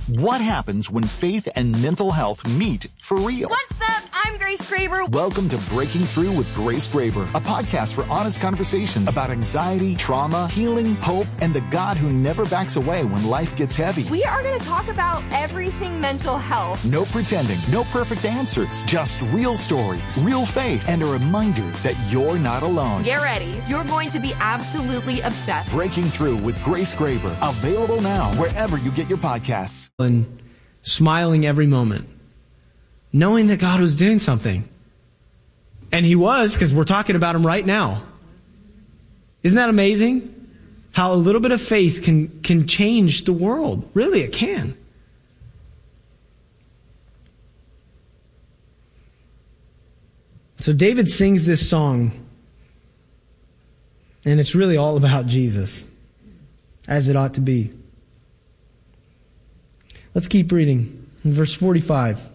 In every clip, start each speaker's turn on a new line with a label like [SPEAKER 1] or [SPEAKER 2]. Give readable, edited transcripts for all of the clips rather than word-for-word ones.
[SPEAKER 1] What happens when faith and mental health meet for real?
[SPEAKER 2] What's up? I'm Grace Graber.
[SPEAKER 1] Welcome to Breaking Through with Grace Graber, a podcast for honest conversations about anxiety, trauma, healing, hope, and the God who never backs away when life gets heavy.
[SPEAKER 2] We are going to talk about everything mental health.
[SPEAKER 1] No pretending, no perfect answers, just real stories, real faith, and a reminder that you're not alone.
[SPEAKER 2] Get ready. You're going to be absolutely obsessed.
[SPEAKER 1] Breaking Through with Grace Graber, available now wherever you get your podcasts.
[SPEAKER 3] And smiling every moment, knowing that God was doing something. And He was, because we're talking about Him right now. Isn't that amazing? How a little bit of faith can change the world. Really, it can. So David sings this song, and it's really all about Jesus, as it ought to be. Let's keep reading. In verse 45.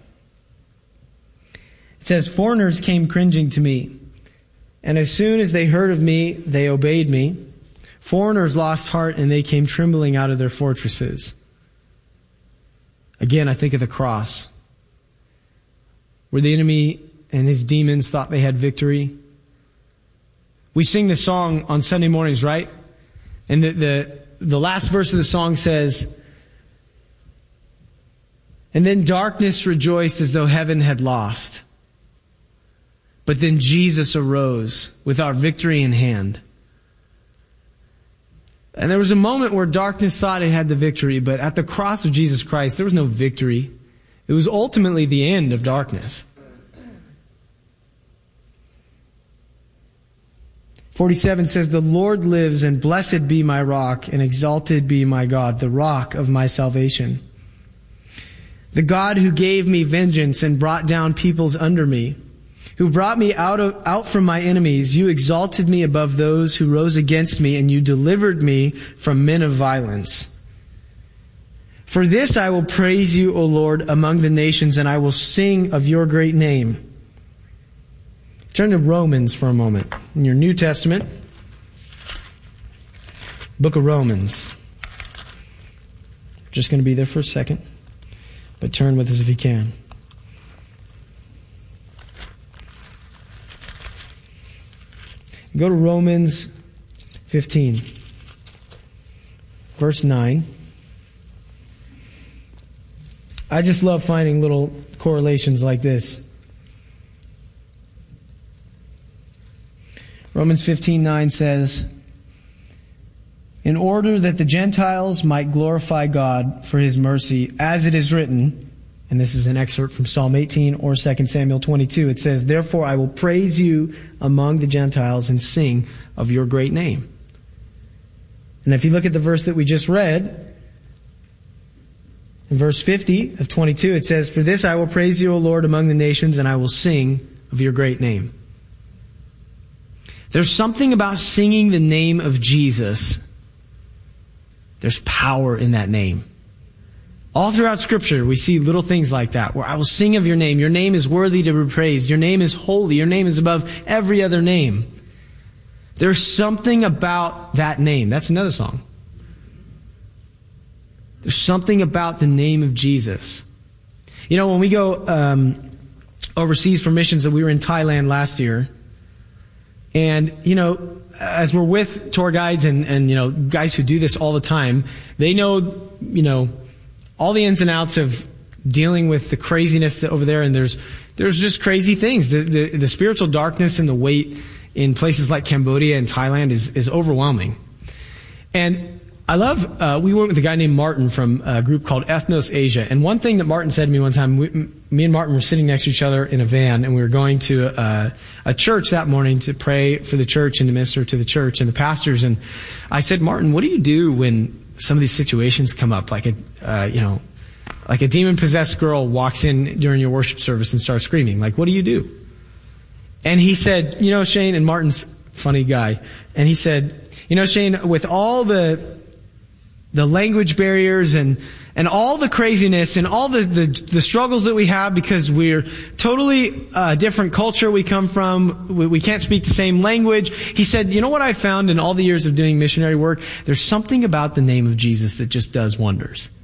[SPEAKER 3] It says, "Foreigners came cringing to me, and as soon as they heard of me, they obeyed me. Foreigners lost heart, and they came trembling out of their fortresses." Again, I think of the cross, where the enemy and his demons thought they had victory. We sing this song on Sunday mornings, right? And the last verse of the song says, "And then darkness rejoiced as though heaven had lost. But then Jesus arose with our victory in hand." And there was a moment where darkness thought it had the victory, but at the cross of Jesus Christ, there was no victory. It was ultimately the end of darkness. 47 says, "The Lord lives, and blessed be my rock, and exalted be my God, the rock of my salvation. The God who gave me vengeance and brought down peoples under me, who brought me out from my enemies. You exalted me above those who rose against me, and you delivered me from men of violence. For this I will praise you, O Lord, among the nations, and I will sing of your great name." Turn to Romans for a moment. In your New Testament, book of Romans. Just going to be there for a second. But turn with us if you can. Go to Romans 15, verse 9. I just love finding little correlations like this. Romans 15:9 says, "In order that the Gentiles might glorify God for His mercy, as it is written," and this is an excerpt from Psalm 18 or 2 Samuel 22, it says, "Therefore I will praise you among the Gentiles and sing of your great name." And if you look at the verse that we just read, in verse 50 of 22, it says, "For this I will praise you, O Lord, among the nations, and I will sing of your great name." There's something about singing the name of Jesus. There's power in that name. All throughout Scripture, we see little things like that, where I will sing of your name. Your name is worthy to be praised. Your name is holy. Your name is above every other name. There's something about that name. That's another song. There's something about the name of Jesus. You know, when we go overseas for missions, we were in Thailand last year. And, you know, as we're with tour guides and you know, guys who do this all the time, they know, you know, all the ins and outs of dealing with the craziness that over there. And there's just crazy things. The spiritual darkness and the weight in places like Cambodia and Thailand is overwhelming. And I love, we went with a guy named Martin from a group called Ethnos Asia. And one thing that Martin said to me one time, me and Martin were sitting next to each other in a van, and we were going to a church that morning to pray for the church and to minister to the church and the pastors. And I said, "Martin, what do you do when some of these situations come up? Like a demon-possessed girl walks in during your worship service and starts screaming. Like, what do you do?" And he said, "You know, Shane," and Martin's a funny guy, and he said, "You know, Shane, with all the language barriers and all the craziness and all the struggles that we have because we're totally different culture we come from, we can't speak the same language." He said, "You know what I found in all the years of doing missionary work? There's something about the name of Jesus that just does wonders."